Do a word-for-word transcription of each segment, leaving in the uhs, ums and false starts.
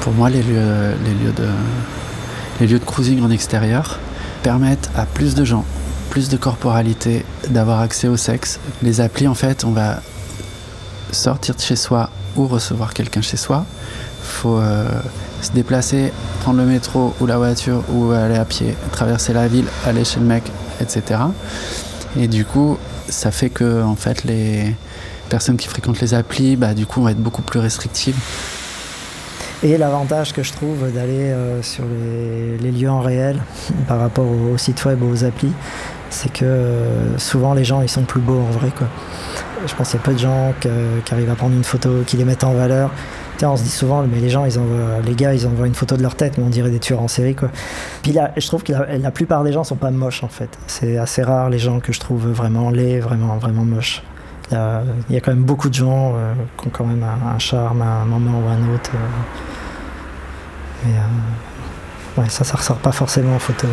Pour moi, les lieux, les lieux de, les lieux de cruising en extérieur permettent à plus de gens, plus de corporalité, d'avoir accès au sexe. Les applis, en fait, on va sortir de chez soi ou recevoir quelqu'un chez soi. Il faut euh, se déplacer, prendre le métro ou la voiture ou aller à pied, traverser la ville, aller chez le mec, et cetera. Et du coup, ça fait que en fait, les personnes qui fréquentent les applis, bah, du coup, vont être beaucoup plus restrictives. Et l'avantage que je trouve d'aller euh, sur les, les lieux en réel par rapport aux, aux sites web ou aux applis, c'est que euh, souvent les gens ils sont plus beaux en vrai, quoi. Je pense qu'il y a peu de gens que, qui arrivent à prendre une photo, qui les mettent en valeur. Tiens, on se dit souvent, mais les gens, ils envoient, les gars, ils envoient une photo de leur tête, mais on dirait des tueurs en série, quoi. Puis là, je trouve que la, la plupart des gens sont pas moches, en fait. C'est assez rare les gens que je trouve vraiment laids, vraiment, vraiment moches. Il y a, il y a quand même beaucoup de gens euh, qui ont quand même un, un charme à un moment ou à un autre. Euh, mais euh, ouais, ça, ça ressort pas forcément en photo.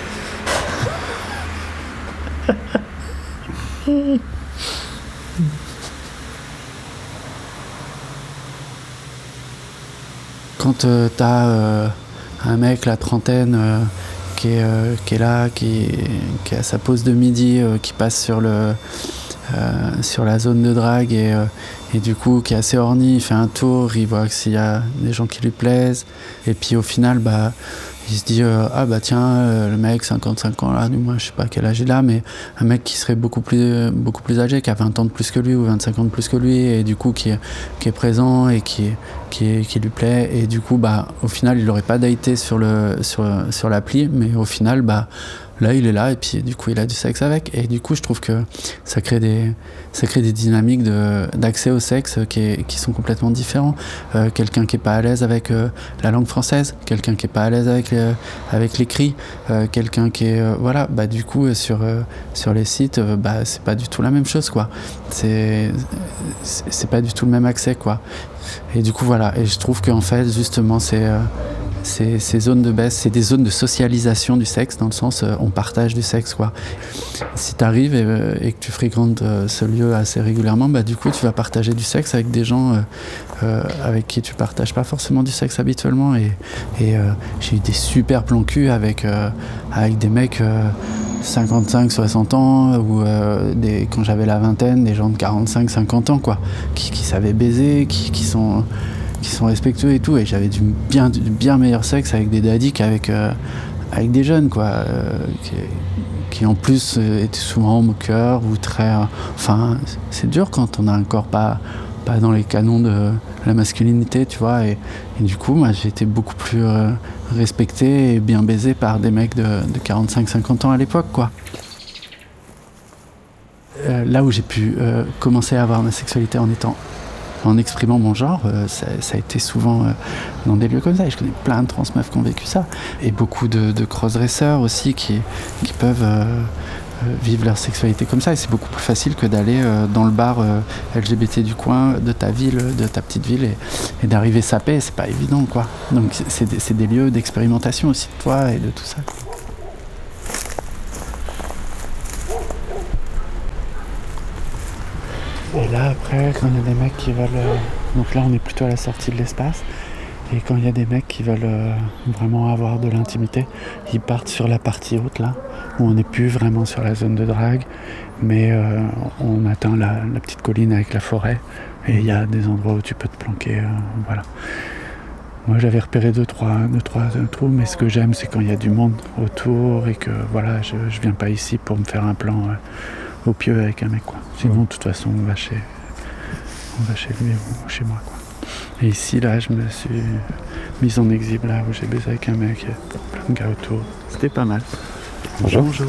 Quand euh, t'as euh, un mec, la trentaine, euh, qui, est, euh, qui est là, qui, qui est à sa pause de midi, euh, qui passe sur, le, euh, sur la zone de drague et, euh, et du coup qui est assez horny, il fait un tour, il voit s'il y a des gens qui lui plaisent et puis au final, bah, il se dit euh, ah bah tiens, euh, le mec cinquante-cinq ans là, du moins je sais pas quel âge il a, mais un mec qui serait beaucoup plus, beaucoup plus âgé, qui a vingt ans de plus que lui ou vingt-cinq ans de plus que lui et du coup qui est, qui est présent et qui, qui, qui lui plaît et du coup bah au final il l'aurait pas daté sur, le, sur, sur l'appli, mais au final bah là il est là et puis du coup il a du sexe avec et du coup je trouve que ça crée des, ça crée des dynamiques de, d'accès au sexe qui, est, qui sont complètement différents. Euh, quelqu'un qui est pas à l'aise avec euh, la langue française, quelqu'un qui est pas à l'aise avec, euh, avec l'écrit, euh, quelqu'un qui est euh, voilà bah du coup euh, sur, euh, sur les sites euh, bah c'est pas du tout la même chose, quoi. C'est, c'est, c'est pas du tout le même accès, quoi. Et du coup voilà, et je trouve qu'en fait justement c'est euh, Ces, ces zones de baisse, c'est des zones de socialisation du sexe, dans le sens euh, on partage du sexe, quoi. Si tu arrives et, euh, et que tu fréquentes euh, ce lieu assez régulièrement, bah, du coup tu vas partager du sexe avec des gens euh, euh, avec qui tu partages pas forcément du sexe habituellement. Et, et euh, j'ai eu des super plans cul avec, euh, avec des mecs euh, cinquante-cinq soixante ans, ou euh, des, quand j'avais la vingtaine, des gens de quarante-cinq cinquante ans, quoi, qui, qui savaient baiser, qui, qui sont... qui sont respectueux et tout, et j'avais du bien, du bien meilleur sexe avec des daddies qu'avec euh, avec des jeunes, quoi, euh, qui, qui en plus euh, étaient souvent moqueurs ou très... Euh, enfin, c'est dur quand on a un corps pas, pas dans les canons de la masculinité, tu vois, et, et du coup, moi, j'ai été beaucoup plus euh, respecté et bien baisé par des mecs de, de quarante-cinq cinquante ans à l'époque, quoi. Euh, là où j'ai pu euh, commencer à avoir ma sexualité en étant en exprimant mon genre, euh, ça, ça a été souvent euh, dans des lieux comme ça. Et je connais plein de trans meufs qui ont vécu ça. Et beaucoup de, de cross-dresseurs aussi qui, qui peuvent euh, euh, vivre leur sexualité comme ça. Et c'est beaucoup plus facile que d'aller euh, dans le bar euh, L G B T du coin, de ta ville, de ta petite ville, et, et d'arriver sapé. C'est pas évident, quoi. Donc c'est des, c'est des lieux d'expérimentation aussi de toi et de tout ça. Et là, après, quand il y a des mecs qui veulent... Euh, donc là, on est plutôt à la sortie de l'espace. Et quand il y a des mecs qui veulent euh, vraiment avoir de l'intimité, ils partent sur la partie haute, là, où on n'est plus vraiment sur la zone de drague, mais euh, on atteint la, la petite colline avec la forêt. Et il y a des endroits où tu peux te planquer, euh, voilà. Moi, j'avais repéré deux, trois, deux, trois euh, trous, mais ce que j'aime, c'est quand il y a du monde autour et que, voilà, je, je viens pas ici pour me faire un plan... Euh, au pieu avec un mec, quoi. Sinon, de toute façon, on va chez, on va chez lui ou chez moi, quoi. Et ici, là, je me suis mise en exhibe, là, où j'ai baisé avec un mec, plein de gars autour. C'était pas mal. Bonjour. Bonjour.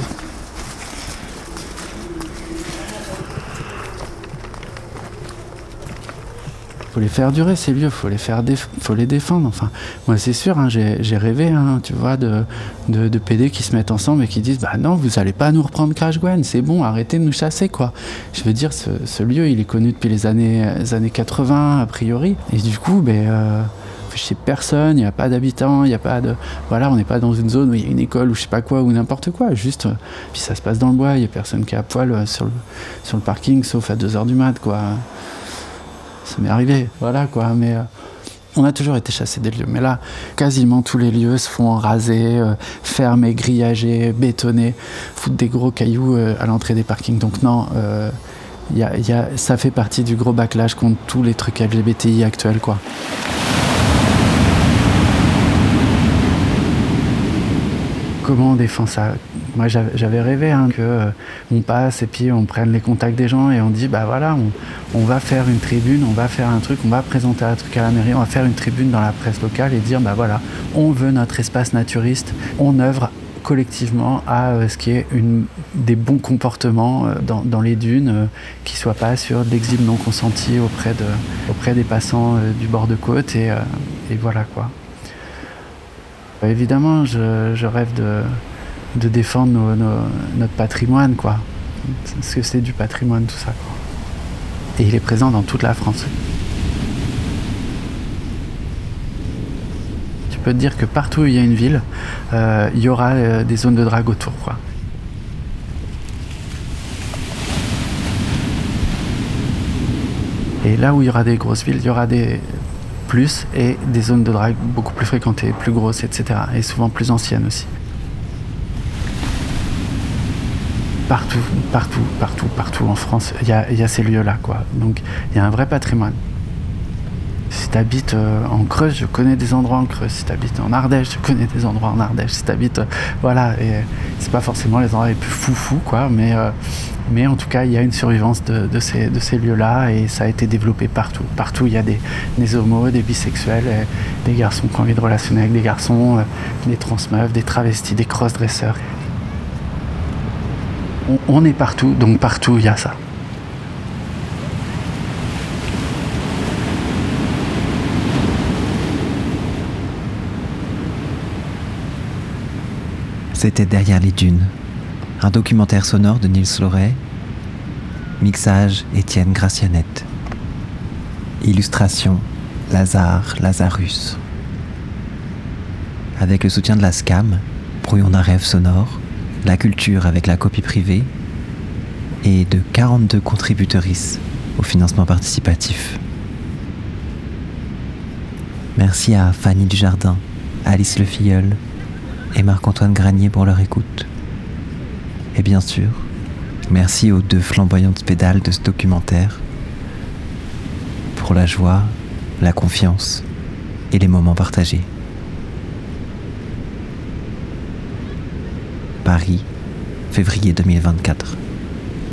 Faut les faire durer, ces lieux, faut les faire déf- faut les défendre. Enfin, moi c'est sûr, hein, j'ai, j'ai rêvé, hein, tu vois, de, de, de P D qui se mettent ensemble et qui disent bah non, vous allez pas nous reprendre Crash Gwen, c'est bon, arrêtez de nous chasser, quoi. Je veux dire, ce, ce lieu, il est connu depuis les années, les années quatre-vingts a priori, et du coup, ben, euh, je sais personne, il n'y a pas d'habitants, il n'y a pas de, voilà, on n'est pas dans une zone où il y a une école ou je sais pas quoi ou n'importe quoi, juste, euh, puis ça se passe dans le bois, il y a personne qui est à poil euh, sur le, sur le parking, sauf à deux heures du mat, quoi. Ça m'est arrivé, voilà, quoi, mais euh, On a toujours été chassés des lieux, mais là, quasiment tous les lieux se font raser, euh, fermer, grillager, bétonner, foutre des gros cailloux euh, à l'entrée des parkings. Donc non, euh, y a, y a, ça fait partie du gros backlash contre tous les trucs L G B T I actuels, quoi. Comment on défend ça ? Moi, j'avais, j'avais rêvé hein, que euh, on passe et puis on prenne les contacts des gens et on dit bah voilà, on, on va faire une tribune, on va faire un truc, on va présenter un truc à la mairie, on va faire une tribune dans la presse locale et dire bah voilà, on veut notre espace naturiste, on œuvre collectivement à euh, ce qui est une, des bons comportements euh, dans, dans les dunes, euh, qui ne soient pas sur de l'exil non consenti auprès, de, auprès des passants euh, du bord de côte et, euh, et voilà quoi. Euh, évidemment, je, je rêve de de défendre nos, nos, notre patrimoine, quoi. Parce que c'est du patrimoine, tout ça, quoi. Et il est présent dans toute la France. Tu peux te dire que partout où il y a une ville, euh, il y aura euh, des zones de drague autour, quoi. Et là où il y aura des grosses villes, il y aura des plus et des zones de drague beaucoup plus fréquentées, plus grosses, et cetera. Et souvent plus anciennes aussi. Partout, partout, partout, partout en France, il y a, y a ces lieux-là, quoi. Donc, il y a un vrai patrimoine. Si tu habites euh, en Creuse, je connais des endroits en Creuse. Si tu habites en Ardèche, je connais des endroits en Ardèche. Si tu habites, euh, voilà, et c'est pas forcément les endroits les plus foufous, quoi, mais, euh, mais en tout cas, il y a une survivance de, de ces, de ces lieux-là et ça a été développé partout. Partout, il y a des, des homos, des bisexuels, euh, des garçons qui ont envie de relationner avec des garçons, euh, des transmeufs, des travestis, des cross-dresseurs. On, on est partout, donc partout, il y a ça. C'était Derrière les dunes, un documentaire sonore de Nils Loret, mixage Étienne Gracianette, illustration Lazare Lazarus. Avec le soutien de la SCAM, Brouillon d'un rêve sonore, la culture avec la copie privée et de quarante-deux contributrices au financement participatif. Merci à Fanny Dujardin, Alice Le Filleul et Marc-Antoine Granier pour leur écoute. Et bien sûr, merci aux deux flamboyantes pédales de ce documentaire pour la joie, la confiance et les moments partagés. Paris, février deux mille vingt-quatre.